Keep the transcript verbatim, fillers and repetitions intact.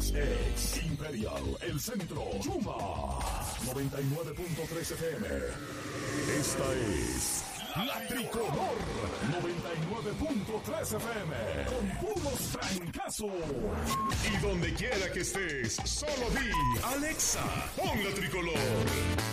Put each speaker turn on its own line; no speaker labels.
Ex, ex, Imperial, El Centro, Chuma, noventa y nueve punto tres F M. Esta es La Tricolor, noventa y nueve punto tres F M, con puros trancazos. Y donde quiera que estés, solo di, Alexa, pon La Tricolor.